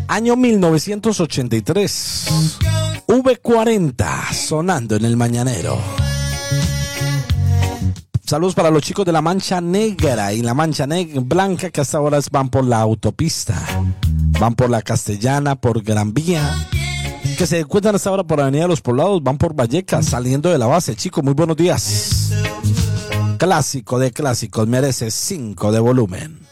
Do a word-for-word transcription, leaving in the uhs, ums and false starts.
Año mil novecientos ochenta y tres. V cuarenta sonando en el mañanero. Saludos para los chicos de la Mancha Negra y la Mancha Negra Blanca, que hasta ahora van por la autopista. Van por la Castellana, por Gran Vía. Que se encuentran hasta ahora por Avenida de los Poblados, van por Vallecas, saliendo de la base. Chicos, muy buenos días. Clásico de clásicos, merece cinco de volumen.